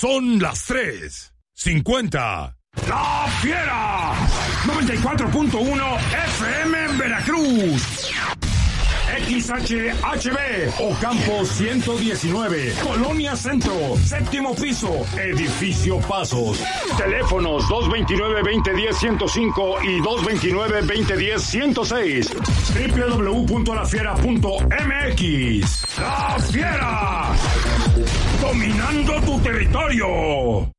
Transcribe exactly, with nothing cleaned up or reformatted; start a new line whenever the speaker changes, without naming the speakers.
Son las tres cincuenta.
¡La Fiera! noventa y cuatro punto uno F M en Veracruz. X H H B, Ocampo ciento diecinueve, Colonia Centro, séptimo piso, Edificio Pasos. Teléfonos dos veintinueve, veinte diez, ciento cinco y dos veintinueve, veinte diez, ciento seis. doble u doble u doble u punto la fiera punto m x. ¡La Fiera! Dominando tu territorio.